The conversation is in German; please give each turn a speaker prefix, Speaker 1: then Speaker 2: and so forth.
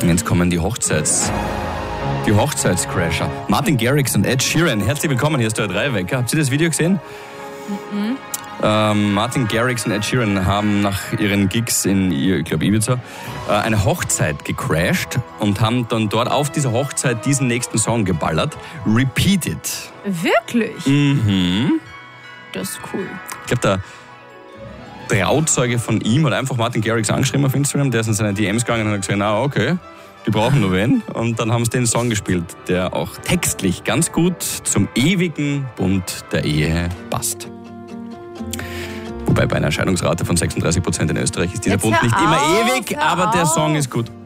Speaker 1: Jetzt kommen die Hochzeitscrasher. Martin Garrix und Ed Sheeran. Herzlich willkommen, hier ist der Drei-Wecker. Habt ihr das Video gesehen? Martin Garrix und Ed Sheeran haben nach ihren Gigs in, ich glaube, Ibiza, eine Hochzeit gecrashed und haben dann dort auf dieser Hochzeit diesen nächsten Song geballert. Repeat It.
Speaker 2: Wirklich?
Speaker 1: Mhm.
Speaker 2: Das ist cool.
Speaker 1: Ich glaube, der Trauzeuge von ihm hat einfach Martin Garrix angeschrieben auf Instagram, der ist in seine DMs gegangen und hat gesagt, okay, die brauchen nur wen. Und dann haben sie den Song gespielt, der auch textlich ganz gut zum ewigen Bund der Ehe passt. Wobei bei einer Scheidungsrate von 36% in Österreich ist dieser Bund nicht immer ewig, aber der Song ist gut.